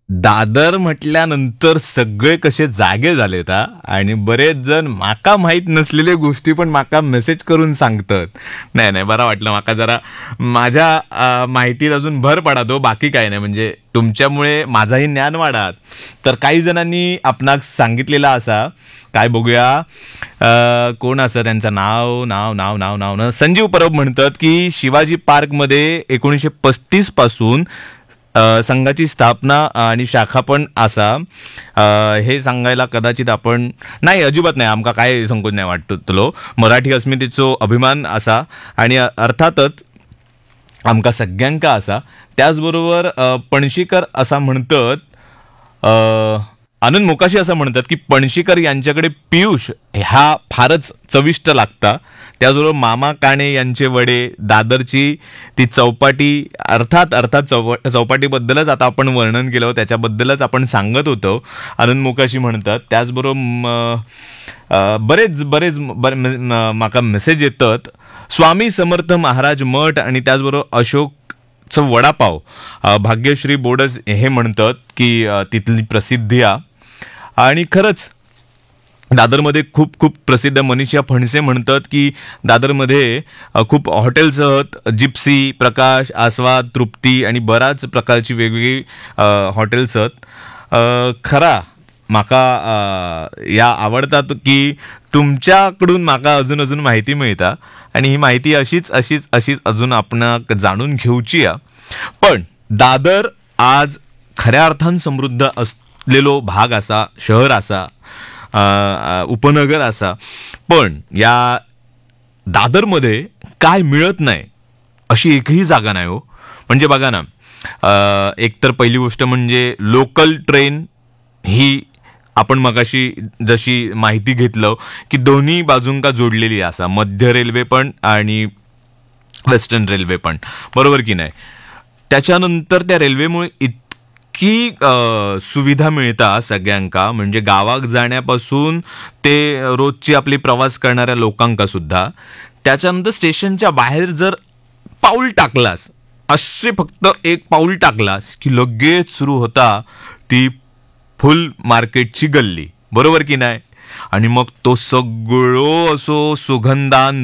दादर म्हटल्यानंतर सगळे कसे जागे झालेत हा. आणि बरेच जण माका माहीत नसलेल्या गोष्टी पण माका मेसेज करून सांगतात. नाही नाही, बरं वाटलं माका जरा माझ्या माहितीत अजून भर पडा तो, बाकी काय नाही, म्हणजे तुमच्यामुळे माझाही ज्ञान वाढात. तर काही जणांनी आपणाक सांगितलेला असा, काय बघूया, कोण असं त्यांचं नाव नाव नाव नाव नाव ना संजीव परब म्हणतात की शिवाजी पार्कमध्ये 1935 पासून संघाची स्थापना आणि शाखा पण असा. हे सांगायला कदाचित आपण नाही, अजिबात नाही, आमका काय संकोच नाही वाटतो तुलो. मराठी अस्मितेचो अभिमान असा आणि अर्थातच आमका सगळ्यांका असा. त्याचबरोबर पणशीकर असा म्हणतात, आनंद मोकाशी असं म्हणतात की पणशीकर यांच्याकडे पियुष हा फारच चविष्ट लागता. त्याचबरोबर मामा काणे यांचे वडे, दादरची ती चौपाटी, अर्थात अर्थात चौपाटीबद्दलच आता आपण वर्णन केलं, त्याच्याबद्दलच आपण सांगत होतो, आनंद मोकाशी म्हणतात. त्याचबरोबर बरेच बरेच माका मेसेज येतात. स्वामी समर्थ महाराज मठ आणि त्याचबरोबर अशोकचं वडापाव, भाग्यश्री बोडस हे म्हणतात की तिथली प्रसिद्धी आहे. आणि खरंच दादरमध्ये खूप खूप प्रसिद्ध मनीषा फणसे म्हणतात की दादरमध्ये खूप हॉटेल्स आहेत, जिप्सी, प्रकाश, आस्वाद, तृप्ती आणि बऱ्याच प्रकारची वेगवेगळी हॉटेल्स आहेत. खरा माका या आवडतात की तुमच्याकडून माका अजून अजून माहिती मिळता आणि ही माहिती अशीच अशीच अशीच अजून आपण जाणून घेऊची आहे. पण दादर आज खऱ्या अर्थान समृद्ध असलेलो भाग असा, शहर असा, उपनगर असा. पण या दादरमध्ये काय मिळत नाही अशी एकही जागा नाही हो. म्हणजे बघा ना, एकतर पहिली गोष्ट म्हणजे लोकल ट्रेन ही आपण मगाशी जशी माहिती घेतलं की दोन्ही बाजूंका जोडलेली असा, मध्य रेल्वे पण आणि वेस्टर्न रेल्वे पण, बरोबर की नाही. त्याच्यानंतर त्या रेल्वेमुळे इतकी सुविधा मिळतात सगळ्यांका, म्हणजे गावाक जाण्यापासून ते रोजची आपली प्रवास करणाऱ्या लोकांका सुद्धा. त्याच्यानंतर स्टेशनच्या बाहेर जर पाऊल टाकलास, असे फक्त एक पाऊल टाकलास की लगेच सुरू होता ती फुल मार्केटची गल्ली, बरोबर की नाही. आणि मग तो सगळं असो सुगंधान